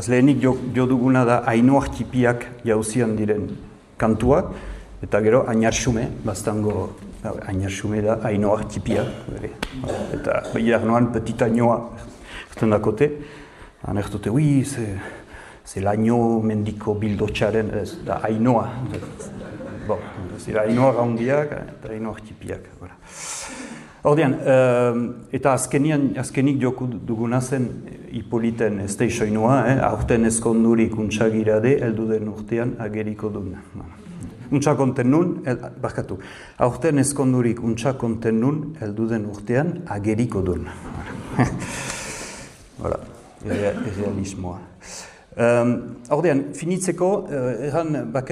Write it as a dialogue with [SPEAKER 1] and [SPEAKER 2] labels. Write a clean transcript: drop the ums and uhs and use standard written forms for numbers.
[SPEAKER 1] Beraz, lehenik jo duguna da Ainhoa tipiak jauzian diren kantuak, eta gero Ainarxume, bastango Ainarxume da Ainhoa tipiak. Eta behiak noan Petit Ainhoa, ezten dakote, anertote, ui, ze laino mendiko bildotxaren, ez, da Ainhoa. Bon, zira Ainhoa gaundiak eta Ainhoa tipiak. Ordean, eta azkenik joku duguna zen Hipoliten esteixoinua, aurten ezkondurik untsagirade, heldu den urtean ageriko duen. Untsakonten nun, aurten ezkondurik untsakonten nun, heldu den urtean ageriko duen. Realismoa. Ordean, finitzeko, erran